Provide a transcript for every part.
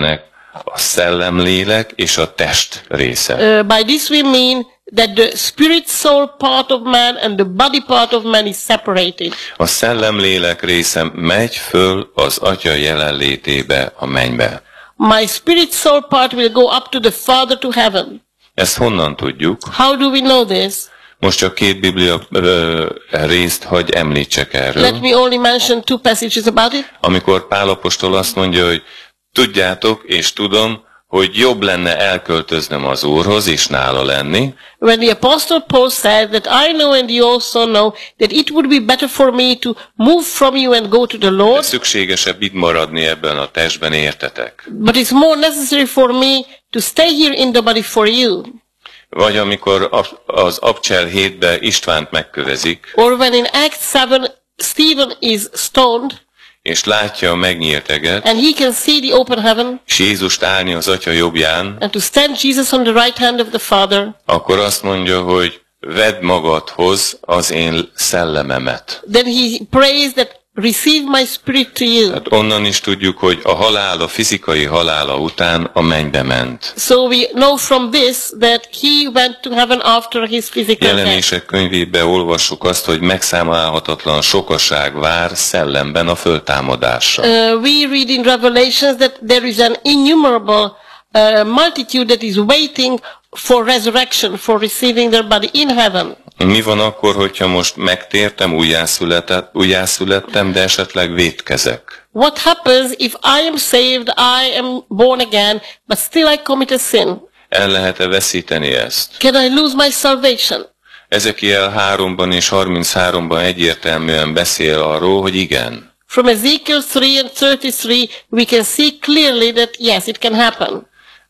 Istennek a szellemlélek és a test része. By this we mean that the spirit soul part of man and the body part of man is separated. A szellemlélek része megy föl az Atya jelenlétébe, a mennybe. My spirit soul part will go up to the Father to heaven. Ezt honnan tudjuk? How do we know this? Most csak két Biblia részt hagy említsek erről. Let me only mention 2 passages about it. Amikor Pál apostol azt mondja, hogy tudjátok és tudom, hogy jobb lenne elköltöznöm az Úrhoz és nála lenni. When the Apostle Paul said that I know and you also know that it would be better for me to move from you and go to the De Lord. szükségesebb itt maradni ebben a testben, értetek? But it's more necessary for me to stay here in the body for you. Vagy amikor az Abcsel 7-ben Istvánt megkövezik, Or when in Acts 7 Stephen is stoned és látja a megnyílt eget, and he can see the open heaven és Jézust állni az Atya jobbján, and to stand Jesus on the right hand of the Father, akkor azt mondja, hogy vedd magadhoz az én szellememet. then he prays that receive my spirit to you. Hát onnan is tudjuk, hogy a halál, a fizikai halála után a mennybe ment. So we know from this that he went to heaven after his physical death. Jelenések könyvében olvassuk azt, hogy megszámolhatatlan sokaság vár szellemben a föltámadásra. We read in Revelations that there is an innumerable multitude that is waiting for resurrection, for receiving their body in heaven. Mi van akkor, hogyha most megtértem, újjászülettem, de esetleg vétkezek? What happens if I am saved, I am born again, but still I commit a sin? El lehet-e veszíteni ezt? Can I lose my salvation? Ezekiel 3-ban és 33-ban egyértelműen beszél arról, hogy igen. From Ezekiel 3 and 33, we can see clearly that yes, it can happen.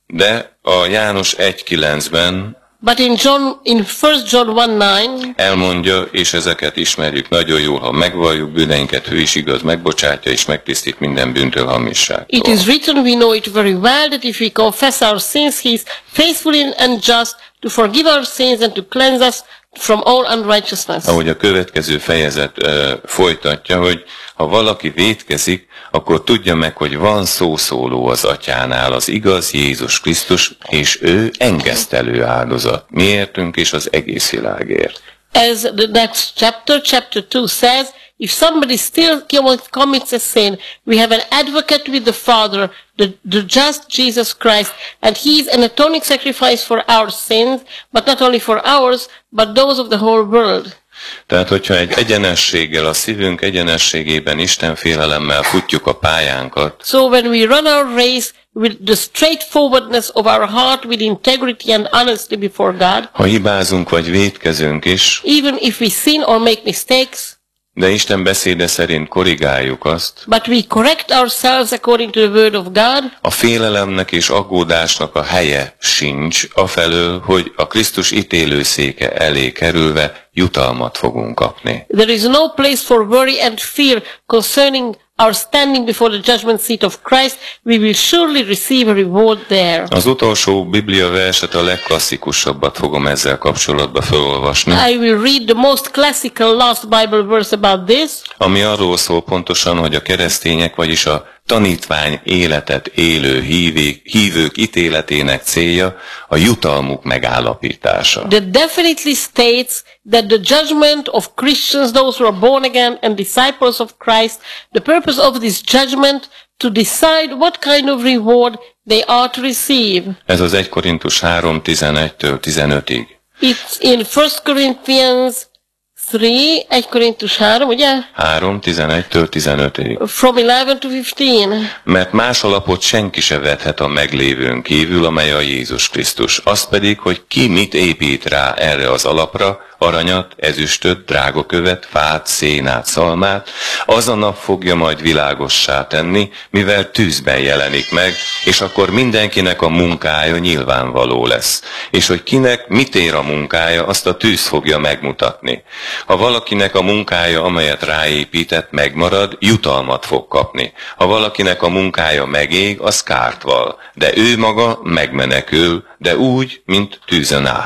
De a János 1:9-ben But in 1 John 1:9, elmondja, és ezeket ismerjük nagyon jól, ha megvalljuk bűneinket, ő is igaz, megbocsátja és megtisztít minden bűntől, hamisságtól. it is written, we know it very well, that if we confess our sins, he is faithful and just to forgive our sins and to cleanse us from all unrighteousness. Ahogy a következő fejezet folytatja, hogy ha valaki vétkezik, akkor tudja meg, hogy van szószóló az Atyánál, az igaz Jézus Krisztus, és ő engesztelő áldozat. Miértünk és az egész világért. As the next chapter 2 says, if somebody still commits a sin, we have an advocate with the Father, the just Jesus Christ, and he is an atoning sacrifice for our sins, but not only for ours, but those of the whole world. Tehát, hogyha egy egyenességgel, a szívünk egyenességében, Istenfélelemmel futjuk a pályánkat, So when we run our race with the straightforwardness of our heart, with integrity and honesty before God, ha hibázunk vagy vétkezünk is, even if we sin or make mistakes, de Isten beszéde szerint korrigáljuk azt, but we correct ourselves according to the word of God, a félelemnek és aggódásnak a helye sincs afelől, hogy a Krisztus ítélőszéke elé kerülve jutalmat fogunk kapni. there is no place for worry and fear concerning our standing before the judgment seat of Christ. We will surely receive a reward there. Az utolsó Biblia verset, a legklasszikusabbat fogom ezzel kapcsolatban felolvasni, I will read the most classical last Bible verse about this, ami arról szól pontosan, hogy a keresztények, vagyis a tanítvány életet élő hívők ítéletének célja a jutalmuk megállapítása. that definitely states that the judgment of Christians, those who are born again and disciples of Christ, the purpose of this judgment to decide what kind of reward they are to receive. Ez az 1 Korintus 3:11-től 15-ig. It's in 1 Corinthians 3, 1 Korintus 3, ugye? 3:11-től 15-ig. From 11 to 15. Mert más alapot senki se vethet a meglévőn kívül, amely a Jézus Krisztus. Azt pedig, hogy ki mit épít rá erre az alapra, aranyat, ezüstöt, drágakövet, fát, szénát, szalmát, az a nap fogja majd világossá tenni, mivel tűzben jelenik meg, és akkor mindenkinek a munkája nyilvánvaló lesz. És hogy kinek mit ér a munkája, azt a tűz fogja megmutatni. Ha valakinek a munkája, amelyet ráépített, megmarad, jutalmat fog kapni. Ha valakinek a munkája megég, az kárt val, de ő maga megmenekül, de úgy, mint tűzön át.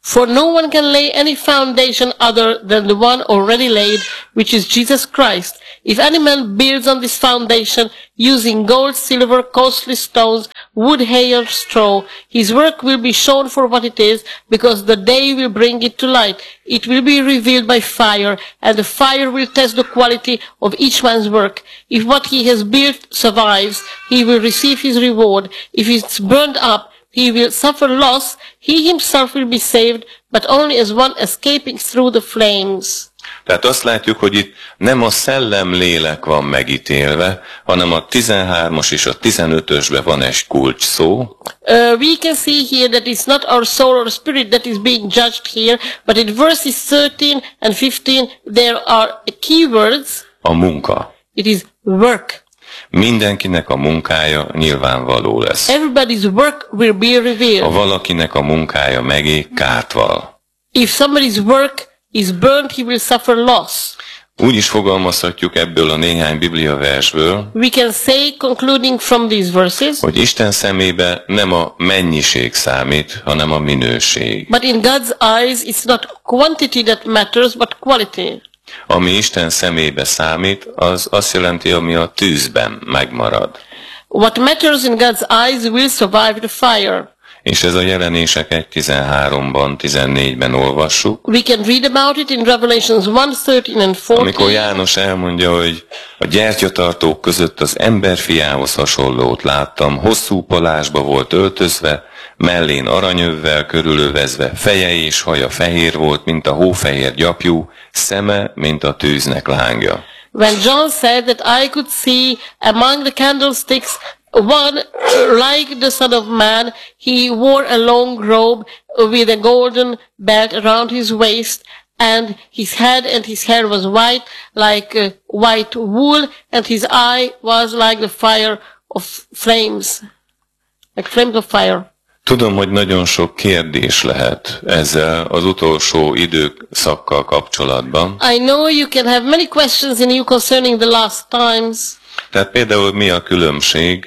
For no one can lay any foundation other than the one already laid, which is Jesus Christ. If any man builds on this foundation using gold, silver, costly stones, wood, hay, or straw, his work will be shown for what it is, because the day will bring it to light. It will be revealed by fire, and the fire will test the quality of each man's work. If what he has built survives, he will receive his reward. If it's burned up, he will suffer loss. He himself will be saved, but only as one escaping through the flames. Tehát azt látjuk, hogy itt nem a szellem-lélek van megítélve, hanem a 13-as és a 15-ösben van egy kulcs szó. We can see here that it's not our soul or spirit that is being judged here, but in verses 13 and 15 there are keywords. A munka. It is work. Mindenkinek a munkája nyilvánvaló lesz. Everybody's work will be revealed. Ha valakinek a munkája megég, kárt val. If somebody's work is burnt, he will suffer loss. Úgy is fogalmazhatjuk ebből a néhány Biblia versből, We can say, concluding from these verses, hogy Isten szemébe nem a mennyiség számít, hanem a minőség. but in God's eyes it's not quantity that matters, but quality. Ami Isten szemébe számít, az azt jelenti, ami a tűzben megmarad. What matters in God's eyes will survive the fire. És ez a Jelenések 1:13-ban, 14-ben olvassuk, We can read about it in Revelations 1:13 and 14. amikor János elmondja, hogy a gyertyatartók között az emberfiához hasonlót láttam, hosszú palásba volt öltözve, mellén aranyövvel körülövezve, feje és haja fehér volt, mint a hófehér gyapjú, szeme, mint a tűznek lángja. When John said that I could see among the candlesticks one like the Son of Man, he wore a long robe with a golden belt around his waist, and his head and his hair was white like white wool, and his eye was like the fire of flames, like flames of fire. Tudom, hogy nagyon sok kérdés lehet ezzel az utolsó időszakkal kapcsolatban. I know you can have many questions in you concerning the last times. Tehát például mi a különbség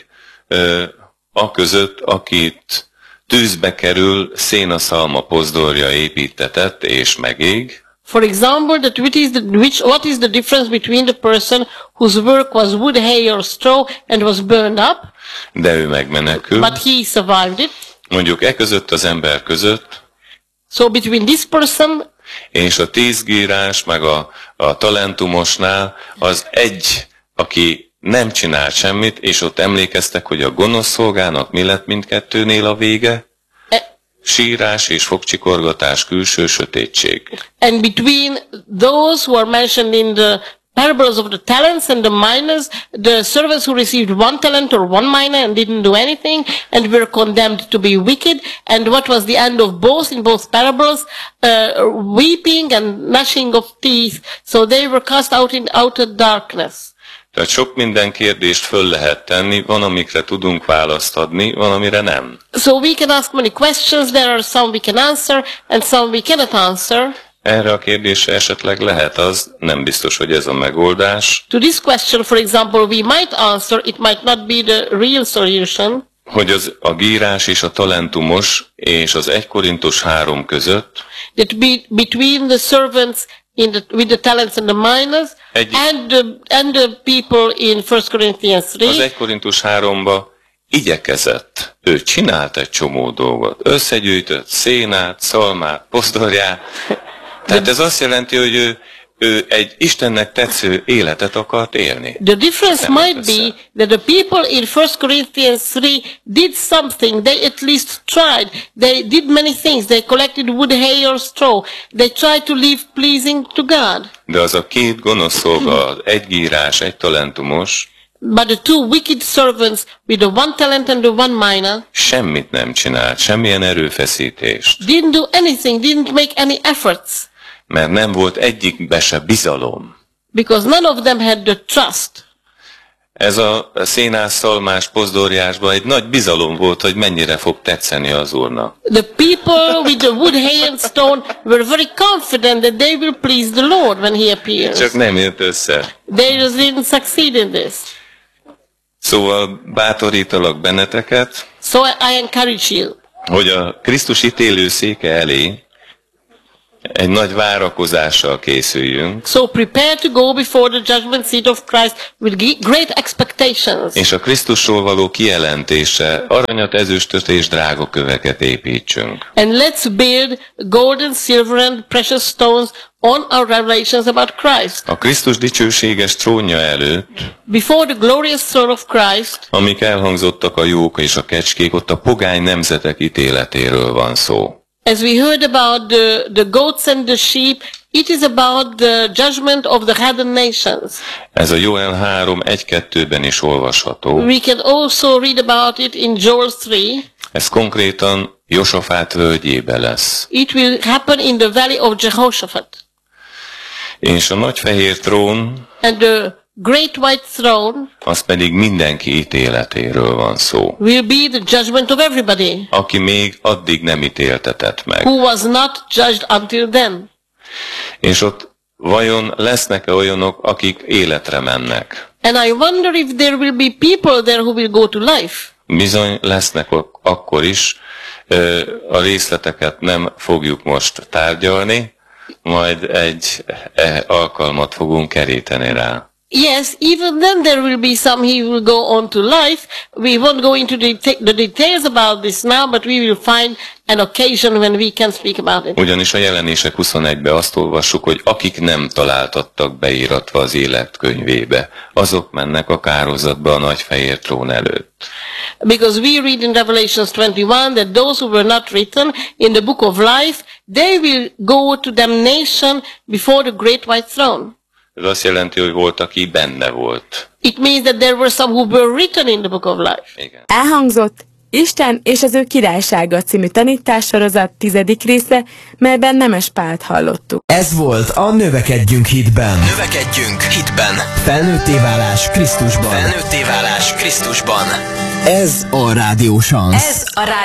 a között, akit tűzbe kerül, szénaszalma pozdorja építetett és megég, For example, that what is the difference between the person whose work was wood, hay, or straw and was burned up, de ő megmenekül. but he survived it? Mondjuk között az ember között, So between this person és a 10 gírás, meg a talentumosnál az egy, aki nem csinált semmit, és ott emlékeztek, hogy a gonosz szolgának mi lett mindkettőnél a vége? Sírás és fogcsikorgatás, külső sötétség. and between those who are mentioned in the parables of the talents and the minas, the servants who received 1 talent or 1 mina and didn't do anything and were condemned to be wicked, and what was the end of both in both parables? Weeping and gnashing of teeth. So they were cast out in outer darkness. Tehát sok minden kérdést föl lehet tenni, van, amikre tudunk választ adni, van, amire nem. So we can ask many questions. There are some we can answer and some we cannot answer. Erre a kérdésre esetleg lehet az, nem biztos, hogy ez a megoldás, To this question, for example, we might answer, it might not be the real solution, hogy a gírás és a talentumos és az 1 Korintus 3 között that between the servants with the talents and the minas and the people in 1 Corinthians az 3, 1 Korintus 3-ba igyekezett. Ő csinált egy csomó dolgot. Összegyűjtött szénát, szalmát, pozdorját. Tehát ez azt jelenti, hogy ő egy Istennek tetsző életet akart élni. the difference might be that the people in 1 Corinthians 3 did something. They at least tried. They did many things. They collected wood, hay, or straw. They tried to live pleasing to God. De az a 2 gonosz szolga, az 1 gírás, 1 talentumos, But the 2 wicked servants with the 1 talent and the 1 mina semmit nem csinált, semmilyen erőfeszítést. didn't do anything, didn't make any efforts, Mert nem volt egyikbe se bizalom. because none of them had the trust. Ez a szénás, szalmás pozdorjásban egy nagy bizalom volt, hogy mennyire fog tetszeni az Úrnak. The people with the wood, hay, and stone were very confident that they will please the Lord when He appears. Csak nem jött össze. They just didn't succeed in this. Szóval bátorítalak benneteket, So I encourage you hogy a Krisztus ítélő széke elé egy nagy várakozással készüljünk. So prepare to go before the judgment seat of Christ with great expectations. És a Krisztusról való kijelentése, aranyat, ezüstöt és drágaköveket építsünk. And let's build gold and silver and precious stones on our revelations about Christ. A Krisztus dicsőséges trónja előtt, Before the glorious throne of Christ, amik elhangzottak a jók és a kecskék, ott a pogány nemzetek ítéletéről van szó. as we heard about the goats and the sheep, it is about the judgment of the heathen nations. Ez a Joel 3:1-2-ben is olvasható. We can also read about it in Joel 3. Ez konkrétan Josafát völgyébe lesz. It will happen in the valley of Jehoshaphat. És a nagy fehér trón, And the great white throne az pedig mindenki ítéletéről van szó. will be the judgment of everybody Aki még addig nem ítéltetett meg. who was not judged until then. És ott vajon lesznek-e olyanok, akik életre mennek? And I wonder if there will be people there who will go to life. Bizony lesznek akkor is. A részleteket nem fogjuk most tárgyalni, majd egy alkalmat fogunk keríteni rá. Yes, even then there will be some who will go on to life. We won't go into the details about this now, but we will find an occasion when we can speak about it. Ugyanis a Jelenések 21-ben azt olvassuk, hogy akik nem találtattak beíratva az életkönyvébe, azok mennek a kárhozatba a nagy fehér trón előtt. Because we read in Revelations 21 that those who were not written in the book of life, they will go to damnation before the great white throne. Ez azt jelenti, hogy volt, aki benne volt. It means that there were some who were written in the book of life. Igen. Elhangzott Isten és az ő királysága című tanítássorozat 10. része, melyben Nemes Pált hallottuk. Ez volt a Növekedjünk hitben. Növekedjünk hitben. Felnőtté válás Krisztusban. Felnőtté válás Krisztusban. Ez a Rádió Szansz. Ez a